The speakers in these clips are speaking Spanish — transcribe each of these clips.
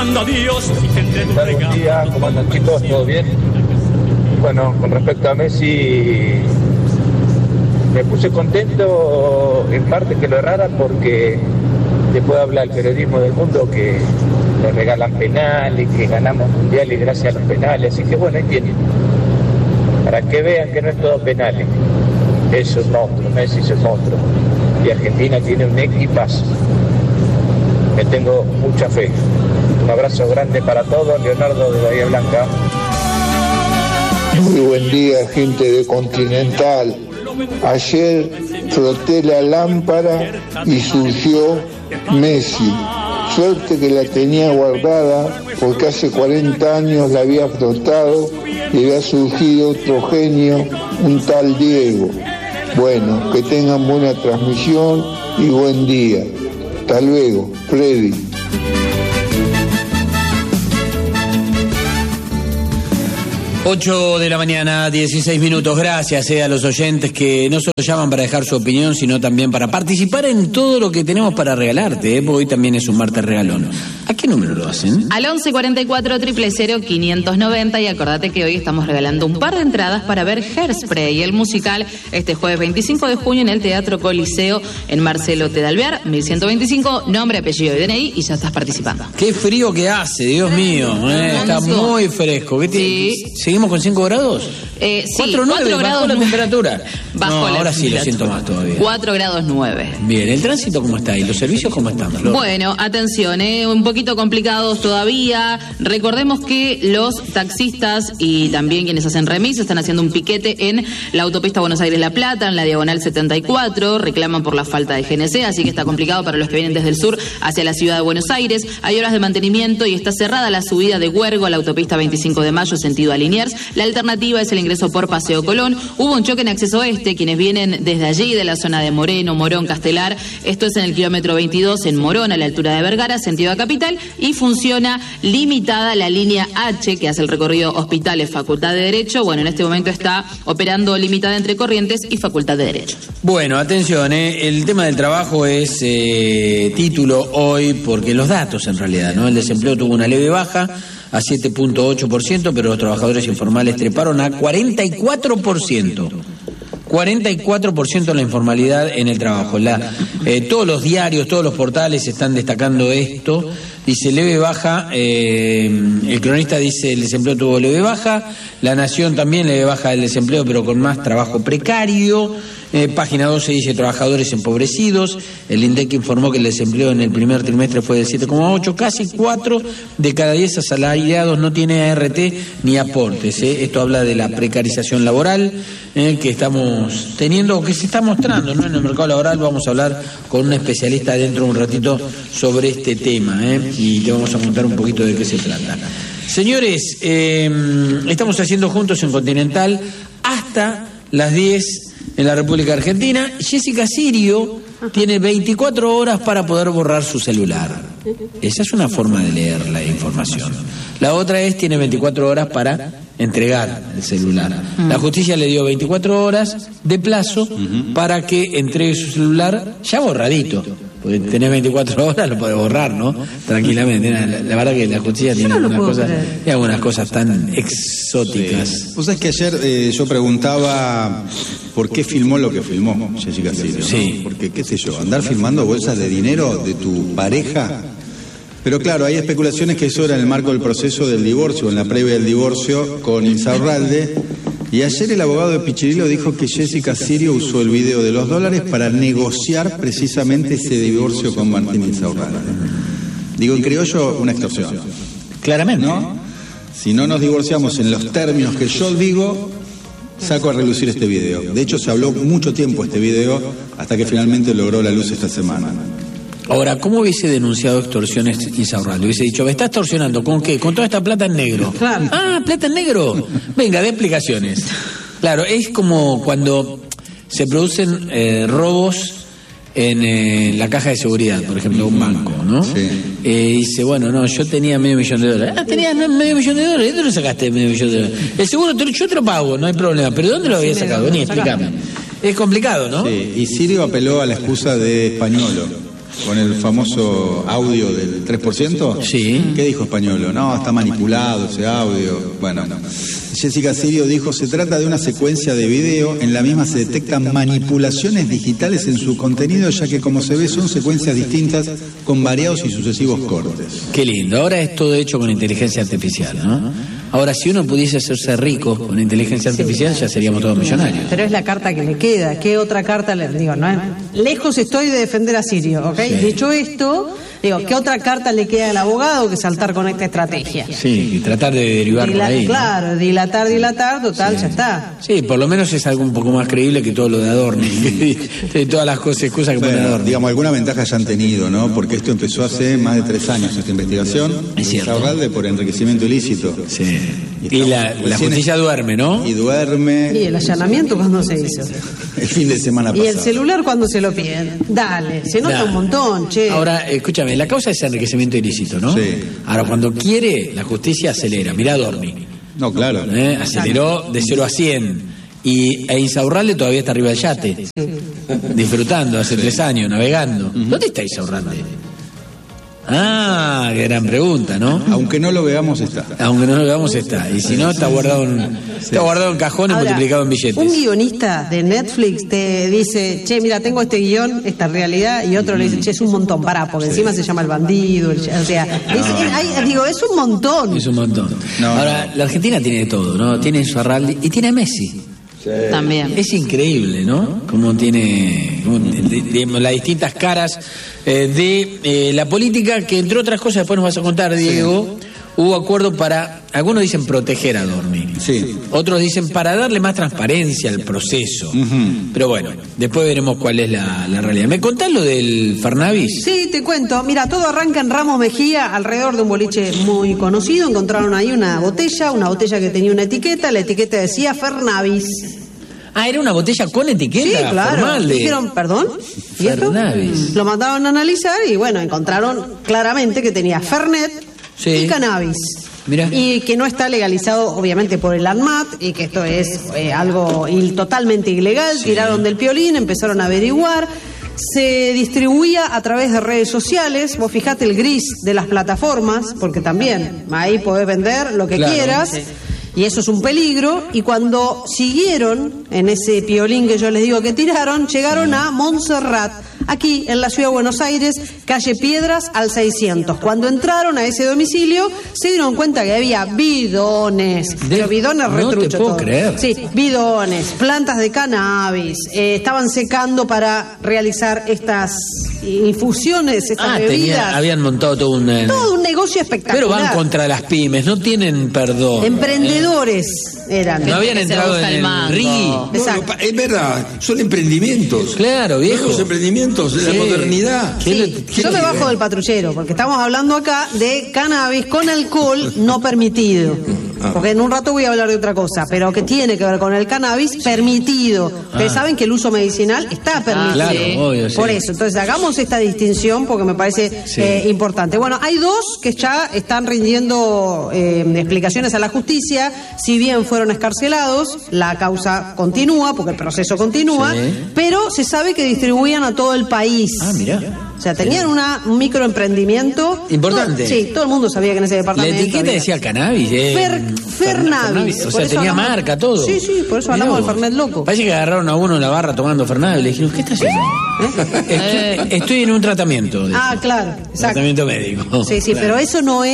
cantando adiós y tendré tu regalo. Buen día, ¿cómo andan chicos? ¿Todo bien? Bueno, con respecto a Messi, me puse contento en parte que lo errara porque después habla el periodismo del mundo que le regalan penales, que ganamos mundiales gracias a los penales, así que bueno, ahí tienen. Para que vean que no es todo penales. Eso es monstruo, Messi es monstruo. Y Argentina tiene un equipazo. Me tengo mucha fe. Un abrazo grande para todos, Leonardo de Bahía Blanca. Muy buen día, gente de Continental. Ayer froté la lámpara y surgió Messi. Suerte que la tenía guardada porque hace 40 años la había frotado y había surgido otro genio, un tal Diego. Bueno, que tengan buena transmisión y buen día. Hasta luego, Freddy. 8 de la mañana, 16 minutos. Gracias a los oyentes que no solo llaman para dejar su opinión, sino también para participar en todo lo que tenemos para regalarte, porque hoy también es un martes regalón. ¿A qué número lo hacen? Al 1144 000 590, y acordate que hoy estamos regalando un par de entradas para ver Hairspray, el musical, este jueves 25 de junio en el Teatro Coliseo en Marcelo T. de Alvear, 1125, nombre, apellido y DNI, y ya estás participando. Qué frío que hace, Dios mío, está muy fresco. Sí. ¿Seguimos con 5 grados? Sí, 4 grados bajó la temperatura. Bajó la ahora sí lo temperatura. siento más todavía. 4 grados 9. Bien, ¿el tránsito cómo está? ¿Y los servicios cómo están, Flor? Bueno, atención, un poquito complicados todavía. Recordemos que los taxistas y también quienes hacen remis están haciendo un piquete en la autopista Buenos Aires-La Plata, en la diagonal 74. Reclaman por la falta de GNC, así que está complicado para los que vienen desde el sur hacia la ciudad de Buenos Aires. Hay horas de mantenimiento y está cerrada la subida de Huergo a la autopista 25 de Mayo, sentido a Liniers. La alternativa es el ingreso por Paseo Colón. Hubo un choque en acceso este, quienes vienen desde allí, de la zona de Moreno, Morón, Castelar. Esto es en el kilómetro 22 en Morón, a la altura de Vergara, sentido a Capital, y funciona limitada la línea H, que hace el recorrido Hospitales, Facultad de Derecho. Bueno, en este momento está operando limitada entre Corrientes y Facultad de Derecho. Bueno, atención, el tema del trabajo es título hoy, porque los datos en realidad, ¿no? El desempleo tuvo una leve baja a 7.8%, pero los trabajadores informales treparon a 44%. 44% la informalidad en el trabajo. Todos los diarios, todos los portales están destacando esto. Dice leve baja, el Cronista dice el desempleo tuvo leve baja, La Nación también leve baja del desempleo, pero con más trabajo precario. Página 12 dice trabajadores empobrecidos. El INDEC informó que el desempleo en el primer trimestre fue del 7,8, casi 4 de cada 10 asalariados no tiene ART ni aportes. Esto habla de la precarización laboral que estamos teniendo, o que se está mostrando, ¿no? En el mercado laboral. Vamos a hablar con un especialista dentro de un ratito sobre este tema, y te vamos a contar un poquito de qué se trata. Señores, estamos haciendo juntos en Continental hasta las 10 en la República Argentina. Jessica Sirio tiene 24 horas para poder borrar su celular. Esa es una forma de leer la información. La otra es, tiene 24 horas para entregar el celular. La justicia le dio 24 horas de plazo para que entregue su celular ya borradito. Porque tenés 24 horas, lo podés borrar, ¿no? Tranquilamente. La verdad que la justicia tiene algunas cosas tan exóticas. Sí. Vos sabés que ayer yo preguntaba por qué filmó lo que filmó Jessica Sirio, ¿no? Sí. Porque, qué sé yo, andar filmando bolsas de dinero de tu pareja. Pero claro, hay especulaciones que eso era en el marco del proceso del divorcio, en la previa del divorcio con Insaurralde. Y ayer el abogado de Pichirilo dijo que Jessica Sirio usó el video de los dólares para negociar precisamente ese divorcio con Martín Insaurralde. Digo, en criollo, una extorsión. Claramente. ¿No? Si no nos divorciamos en los términos que yo digo, saco a relucir este video. De hecho, se habló mucho tiempo este video hasta que finalmente logró la luz esta semana. Ahora, ¿cómo hubiese denunciado extorsiones Insaurralde? Hubiese dicho, ¿me está extorsionando? ¿Con qué? Con toda esta plata en negro. Claro. Ah, plata en negro. Venga, dé explicaciones. Claro, es como cuando se producen robos en la caja de seguridad, por ejemplo, un banco, ¿no? Sí. Dice, bueno, no, yo tenía $500,000. Ah, tenías $500,000. ¿De dónde sacaste $500,000? El seguro yo te lo pago, no hay problema. ¿Pero de dónde lo habías sacado? Vení, explícame. Es complicado, ¿no? Sí, y Sirio apeló a la excusa de Españolo. con el famoso audio del 3%. Sí. ¿Qué dijo Españolo? No, está manipulado ese audio. Bueno, Jessica Sirio dijo, se trata de una secuencia de video, en la misma se detectan manipulaciones digitales en su contenido, ya que como se ve son secuencias distintas con variados y sucesivos cortes. Qué lindo. Ahora es todo hecho con inteligencia artificial, ¿no? Ahora, si uno pudiese hacerse rico con inteligencia artificial, ya seríamos todos millonarios. Pero es la carta que le queda. ¿Qué otra carta le digo? No, lejos estoy de defender a Sirio, ¿ok? Sí. Dicho esto, digo, ¿qué otra carta le queda al abogado que saltar con esta estrategia? Sí, y tratar de derivar por ahí, claro, ¿no? dilatar, total, sí. Ya está. Sí, por lo menos es algo un poco más creíble que todo lo de Adorni, de todas las excusas que pone Adorni. Digamos, alguna ventaja ya han tenido, ¿no? Porque esto empezó hace más de 3 años, esta investigación. Es cierto. Insaurralde por enriquecimiento ilícito. Sí. Y la justicia duerme, ¿no? Y duerme. ¿Y el allanamiento cuándo se hizo? El fin de semana pasado. ¿Y el celular cuándo se lo piden? Dale, se nota un montón, che. Ahora, escúchame, la causa es enriquecimiento ilícito, ¿no? Sí. Ahora, cuando quiere, la justicia acelera. Mirá Adorni. No, claro. Aceleró de 0 a 100. E Insaurralde todavía está arriba del yate. Sí. Disfrutando, hace 3 años, navegando. ¿Dónde está Insaurralde? Ah, qué gran pregunta, ¿no? Aunque no lo veamos, está. Aunque no lo veamos, está. Y si no, está guardado en cajones, ahora, multiplicado en billetes. Un guionista de Netflix te dice, che, mira, tengo este guión, esta realidad, y otro le dice, che, es un montón, pará, porque encima se llama El Bandido, o sea, es un montón. Es un montón. Ahora, la Argentina tiene de todo, ¿no? Tiene Insaurralde y tiene a Messi. Sí. También. Es increíble, ¿no? Como tiene digamos, las distintas caras de la política, que entre otras cosas, después nos vas a contar, Diego, sí. Hubo acuerdo para, algunos dicen proteger a Adorni, sí. Otros dicen para darle más transparencia al proceso. Pero bueno, después veremos cuál es la realidad. ¿Me contás lo del Fernández? Sí, te cuento. Mira, todo arranca en Ramos Mejía, alrededor de un boliche muy conocido. Encontraron ahí una botella que tenía una etiqueta. La etiqueta decía Fernández. Ah, era una botella con etiqueta. Sí, claro. Formal de... Dijeron, perdón. Fernández. Lo mandaron a analizar y bueno, encontraron claramente que tenía Fernet, sí. Y cannabis. Mirá. Y que no está legalizado obviamente por el ANMAT y que esto es algo totalmente ilegal. Sí. Tiraron del piolín, empezaron a averiguar. Se distribuía a través de redes sociales. Vos fijate el gris de las plataformas, porque también ahí podés vender lo que quieras. Sí. Y eso es un peligro. Y cuando siguieron en ese piolín que yo les digo que tiraron, llegaron a Montserrat, aquí en la ciudad de Buenos Aires, calle Piedras al 600. Cuando entraron a ese domicilio, se dieron cuenta que había bidones, pero bidones retruchos. No te puedo creer. Sí, bidones, plantas de cannabis, estaban secando para realizar estas infusiones, estas bebidas. Habían montado todo un negocio espectacular. Pero van contra las pymes, no tienen perdón. Emprendedores eran. No habían entrado en el RIGI. No, es verdad, son emprendimientos. Claro, viejo. Los emprendimientos de la modernidad. Sí. Yo me bajo del patrullero, porque estamos hablando acá de cannabis con alcohol no permitido. Porque en un rato voy a hablar de otra cosa, pero que tiene que ver con el cannabis permitido. Ustedes saben que el uso medicinal está permitido. Claro, obvio, sí. Por eso, entonces hagamos esta distinción porque me parece importante. Bueno, hay 2 que ya están rindiendo explicaciones a la justicia. Si bien fueron escarcelados, la causa continúa, porque el proceso continúa, pero se sabe que distribuían a todo el país. Ah, mirá. O sea, tenían un microemprendimiento. Importante. Todo el mundo sabía que en ese departamento. La etiqueta decía cannabis. Fernández. O sea, tenía marca, todo. Sí, por eso hablamos del Fernet loco. Parece que agarraron a uno en la barra tomando Fernández y le dijeron, ¿qué estás haciendo? Estoy en un tratamiento. Claro. Exacto. Tratamiento médico. Sí, claro. Pero eso no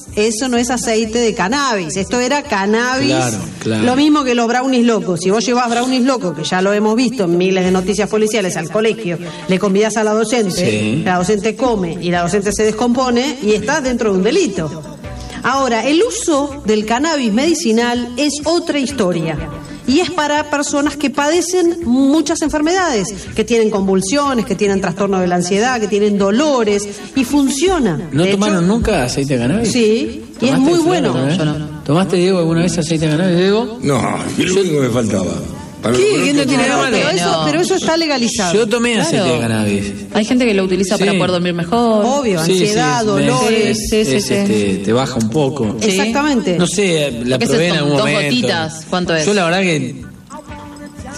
es aceite de cannabis. Esto era cannabis. Claro. Lo mismo que los brownies locos. Si vos llevas brownies locos, que ya lo hemos visto en miles de noticias policiales, al colegio, le convidás a la docente, la docente come y la docente se descompone y estás dentro de un delito. Ahora, el uso del cannabis medicinal es otra historia. Y es para personas que padecen muchas enfermedades, que tienen convulsiones, que tienen trastorno de la ansiedad, que tienen dolores, y funciona. ¿No tomaron nunca aceite de cannabis? Sí, y es muy bueno. Yo no. ¿Tomaste, Diego, alguna vez aceite de cannabis, Diego? No, es lo único que me faltaba. ¿Qué no tiene nada malo? Pero eso está legalizado. Yo tomé aceite de cannabis. Hay gente que lo utiliza para poder dormir mejor. Obvio, ansiedad, dolores. Te baja un poco. Exactamente. No sé, la probé en algún momento. 2 gotitas, ¿cuánto es? Yo la verdad que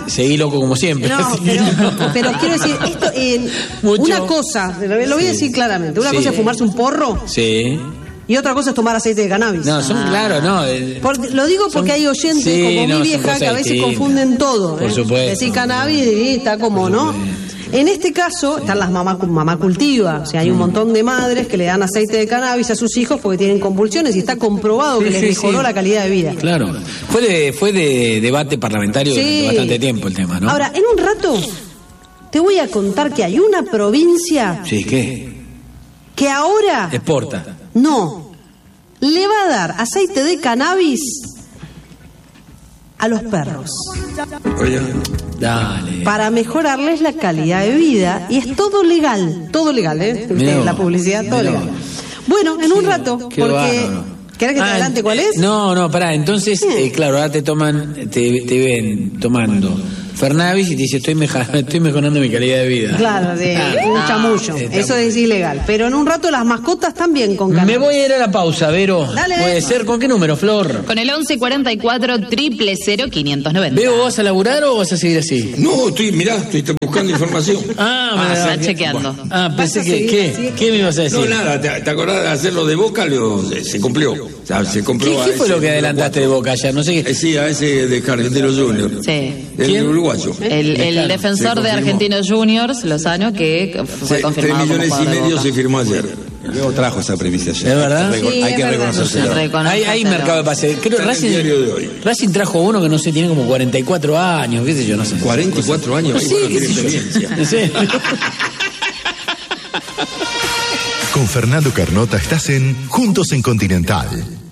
Seguí loco como siempre. No, pero quiero decir, esto una cosa, lo voy a decir claramente, una cosa es fumarse un porro. Sí. Y otra cosa es tomar aceite de cannabis. No, son claro, no. Lo digo porque hay oyentes como mi vieja que a veces confunden todo. Por supuesto. Decir cannabis y está como, ¿no? En este caso están las mamá cultiva, o sea, hay un montón de madres que le dan aceite de cannabis a sus hijos porque tienen convulsiones y está comprobado que les mejoró la calidad de vida. Claro, fue de debate parlamentario durante bastante tiempo el tema, ¿no? Ahora, en un rato te voy a contar que hay una provincia que ahora exporta. No, le va a dar aceite de cannabis a los perros. Oye. Dale. Para mejorarles la calidad de vida. Y es todo legal, Mirá, la publicidad, todo legal. Bueno, en un rato, porque... Bárbaro. ¿Querés que te adelante cuál es? No, pará, entonces, claro, ahora te ven tomando Fernavis y te dice, estoy mejorando mi calidad de vida. Claro, un chamullo. Eso es ilegal. Pero en un rato las mascotas también con cannabis. Me voy a ir a la pausa, Vero. Dale. ¿Puede ser? ¿Con qué número, Flor? Con el 1144-000-590. ¿Veo, vas a laburar o vas a seguir así? No, estoy buscando información. Me está chequeando. Pensé que... ¿Qué me ibas a decir? No, nada, ¿te acordás de hacerlo de Boca? Se cumplió. O sea, se compró. ¿Qué fue lo que adelantaste de Boca ayer? No sé qué. Sí, a ese de Argentinos Juniors. Sí. El uruguayo. El defensor de Argentinos Juniors, Lozano, que fue confirmado. 3,5 millones se firmó ayer. Luego trajo esa primicia ayer. ¿Es verdad? Hay que reconocerlo. Hay mercado de pase. Creo Racing trajo uno que no sé, tiene como 44 años, qué sé yo, no sé. 44 años, sí, tiene experiencia. No sé. Con Fernando Carnota estás en Juntos en Continental.